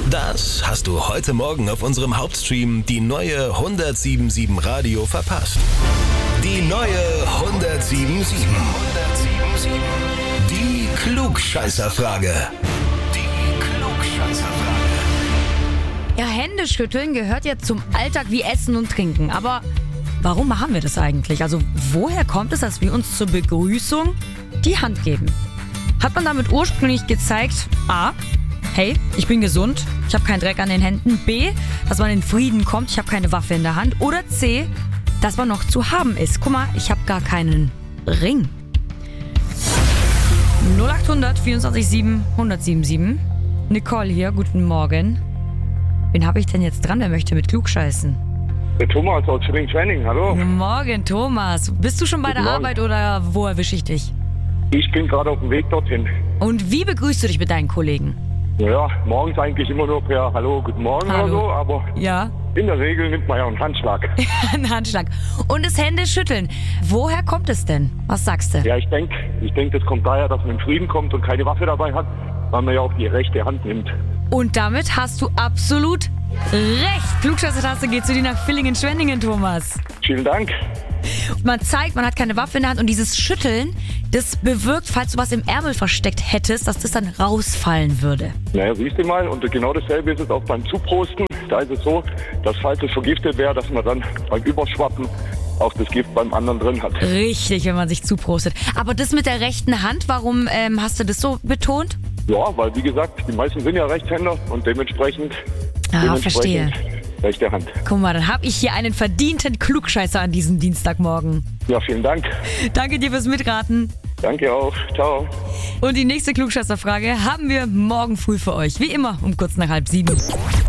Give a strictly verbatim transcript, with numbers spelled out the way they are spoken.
Das hast du heute Morgen auf unserem Hauptstream die neue hundertsiebenundsiebzig Radio verpasst. Die neue hundertsiebenundsiebzig. Die Klugscheißerfrage. Die Klugscheißerfrage. Ja, Händeschütteln gehört ja zum Alltag wie Essen und Trinken. Aber warum machen wir das eigentlich? Also woher kommt es, dass wir uns zur Begrüßung die Hand geben? Hat man damit ursprünglich gezeigt, A, hey, ich bin gesund, ich habe keinen Dreck an den Händen, B, dass man in Frieden kommt, ich habe keine Waffe in der Hand, oder C, dass man noch zu haben ist. Guck mal, ich habe gar keinen Ring. null acht hundert vierundzwanzig sieben hundertsiebenundsiebzig. Nicole hier, guten Morgen. Wen habe ich denn jetzt dran, wer möchte mit klugscheißen? Der Thomas aus Schwenning, hallo. Guten Morgen, Thomas. Bist du schon bei Guten der Morgen. Arbeit oder wo erwische ich dich? Ich bin gerade auf dem Weg dorthin. Und wie begrüßt du dich mit deinen Kollegen? Ja, morgens eigentlich immer nur per Hallo, guten Morgen Hallo. oder so, aber Ja, in der Regel nimmt man ja einen Handschlag. ein Handschlag. Und das Händeschütteln. Woher kommt es denn? Was sagst du? Ja, ich denke, ich denk, das kommt daher, dass man in Frieden kommt und keine Waffe dabei hat, weil man ja auch die rechte Hand nimmt. Und damit hast du absolut recht. Klugscheißer-Taste geht zu dir nach Villingen-Schwenningen, Thomas. Vielen Dank. Man zeigt, man hat keine Waffe in der Hand und dieses Schütteln, das bewirkt, falls du was im Ärmel versteckt hättest, dass das dann rausfallen würde. Naja, siehst du mal, und genau dasselbe ist es auch beim Zuprosten. Da ist es so, dass falls es vergiftet wäre, dass man dann beim Überschwappen auch das Gift beim anderen drin hat. Richtig, wenn man sich zuprostet. Aber das mit der rechten Hand, warum ähm, hast du das so betont? Ja, weil wie gesagt, die meisten sind ja Rechtshänder und dementsprechend, Ah, dementsprechend verstehe. rechte Hand. Guck mal, dann habe ich hier einen verdienten Klugscheißer an diesem Dienstagmorgen. Ja, vielen Dank. Danke dir fürs Mitraten. Danke auch. Ciao. Und die nächste Klugscheißerfrage haben wir morgen früh für euch. Wie immer um kurz nach halb sieben.